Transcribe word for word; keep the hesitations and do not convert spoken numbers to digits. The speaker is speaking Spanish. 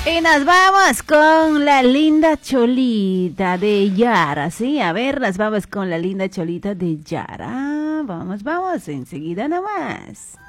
Y nos vamos con la linda cholita de Yara, ¿sí? A ver, nos vamos con la linda cholita de Yara. Vamos, vamos, enseguida nomás.